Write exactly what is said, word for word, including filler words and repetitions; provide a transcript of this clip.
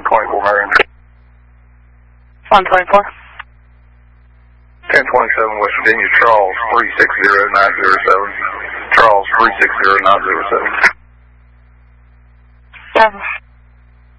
twenty-four, Marion. one twenty-four. ten twenty-seven, West Virginia, Charles, three six zero nine zero seven. Charles, three six zero nine zero seven. seven.